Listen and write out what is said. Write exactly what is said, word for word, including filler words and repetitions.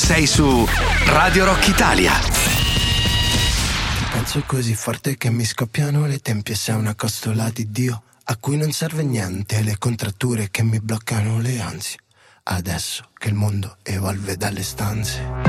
sei su Radio Rock Italia. Penso così forte che mi scoppiano le tempie. Sei una costola di Dio a cui non serve niente, le contratture che mi bloccano le ansie. Adesso che il mondo evolve dalle stanze.